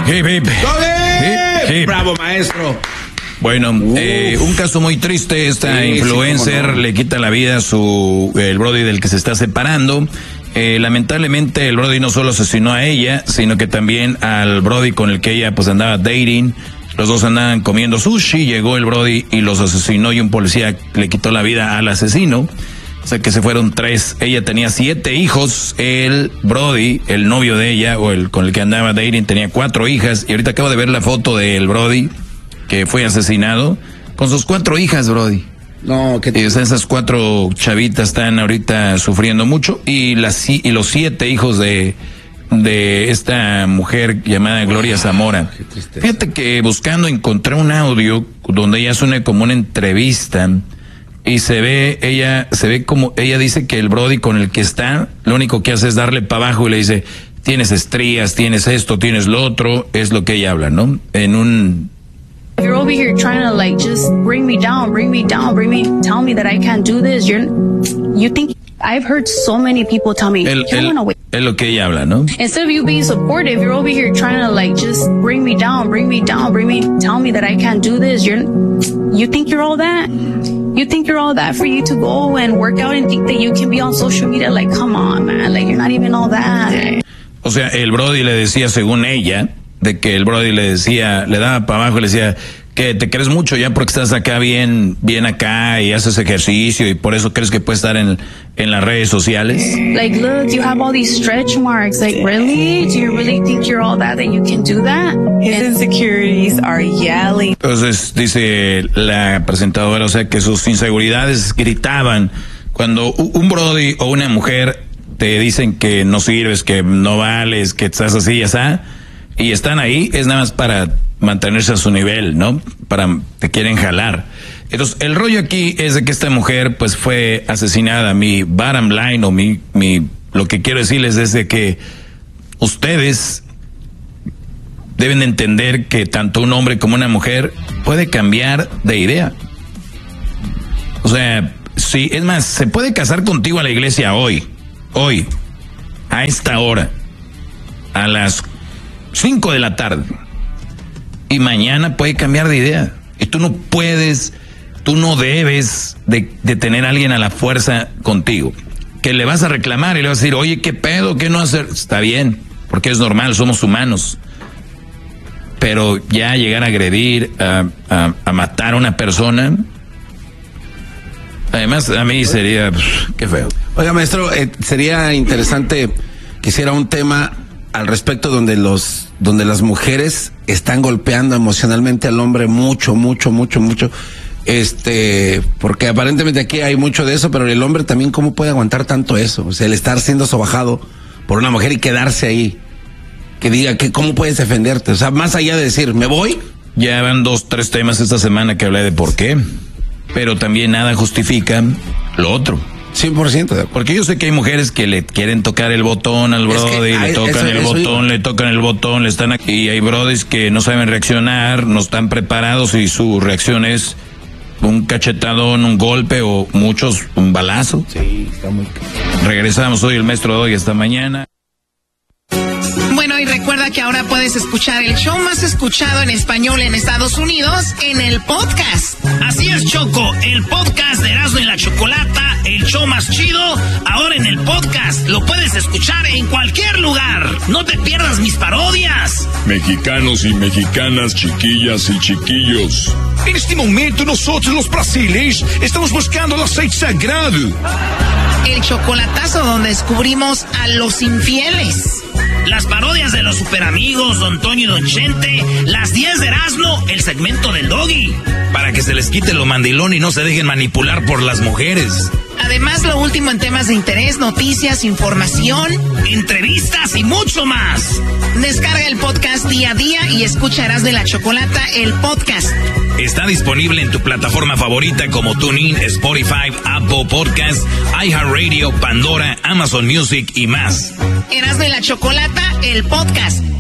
Hip, hip. Hip, hip. Bravo, maestro. Bueno, un caso muy triste. Esta influencer no. Le quita la vida a el brody del que se está separando. Lamentablemente el brody no solo asesinó a ella, sino que también al brody con el que ella pues andaba dating. Los dos andaban comiendo sushi, llegó el brody y los asesinó y un policía le quitó la vida al asesino. O sea que se fueron 3. Ella tenía 7 hijos. El brody, el novio de ella o el con el que andaba dating, tenía 4 hijas. Y ahorita acabo de ver la foto del brody que fue asesinado con sus 4 hijas, brody. No, y esas 4 chavitas están ahorita sufriendo mucho y los 7 hijos de esta mujer llamada Gloria Zamora. Fíjate que buscando encontré un audio donde ella hace como una entrevista y se ve como ella dice que el brody con el que está, lo único que hace es darle para abajo y le dice, tienes estrías, tienes esto, tienes lo otro, es lo que ella habla, ¿no? You're over here trying to like just bring me down, tell me that I can't do this. You think I've heard so many people tell me, es lo que ella habla, ¿no? Instead of you being supportive, you're over here trying to like just bring me down, tell me that I can't do this. You think you're all that? You think you're all that for you to go and work out and think that you can be on social media? Like, come on, man. Like, you're not even all that. O sea, el brody le decía, según ella, de que el brody le decía, le daba para abajo y le decía que te crees mucho ya porque estás acá bien acá y haces ejercicio y por eso crees que puedes estar en las redes sociales. Like, look, you have all these stretch marks. Like, really? Do you really think you're all that you can do that? His insecurities are yelling. Entonces, dice la presentadora, o sea, que sus inseguridades gritaban cuando un brody o una mujer te dicen que no sirves, que no vales, que estás así y así. Y están ahí, es nada más para mantenerse a su nivel, ¿no? Te quieren jalar. Entonces, el rollo aquí es de que esta mujer, pues, fue asesinada. Mi bottom line, o lo que quiero decirles es de que ustedes deben de entender que tanto un hombre como una mujer puede cambiar de idea. O sea, sí, es más, se puede casar contigo a la iglesia hoy, a esta hora, a las 5 de la tarde, y mañana puede cambiar de idea. Y tú no debes de tener a alguien a la fuerza contigo, que le vas a reclamar y le vas a decir, oye, ¿qué pedo? ¿Qué no hacer? Está bien, porque es normal, somos humanos. Pero ya llegar a agredir, a matar a una persona, además a mí sería, qué feo. Oiga, maestro, sería interesante que hiciera un tema al respecto donde las mujeres están golpeando emocionalmente al hombre mucho, porque aparentemente aquí hay mucho de eso, pero el hombre también, ¿cómo puede aguantar tanto eso? O sea, el estar siendo sobajado por una mujer y quedarse ahí, que diga que cómo puedes defenderte, o sea, más allá de decir, me voy. Ya van 2-3 temas esta semana que hablé de por qué, pero también nada justifica lo otro. 100%. Porque yo sé que hay mujeres que le quieren tocar el botón al brody, le tocan el botón, le están aquí. Y hay brodis que no saben reaccionar, no están preparados y su reacción es un cachetadón, un golpe o muchos, un balazo. Sí, está muy... Regresamos hoy, el maestro de hoy, esta mañana. Bueno, y recuerda que ahora puedes escuchar el show más escuchado en español en Estados Unidos en el podcast. Así es, Choco, el podcast de Erasmo y la Chocolata, el show más chido, ahora en el podcast. Lo puedes escuchar en cualquier lugar. No te pierdas mis parodias. Mexicanos y mexicanas, chiquillas y chiquillos. En este momento nosotros los brasileños estamos buscando el aceite sagrado. El chocolatazo donde descubrimos a los infieles. Las parodias de los superamigos, Don Toño y Don Chente. Las 10 de Erasmo, el segmento del Doggy. Para que se les quite lo mandilón y no se dejen manipular por las mujeres. Además, lo último en temas de interés, noticias, información, entrevistas y mucho más. Descarga el podcast día a día y escucha Erasmo y la Chocolata, el podcast. Está disponible en tu plataforma favorita como TuneIn, Spotify, Apple Podcasts, iHeartRadio, Pandora, Amazon Music y más. Erasmo y la Chocolata, el podcast.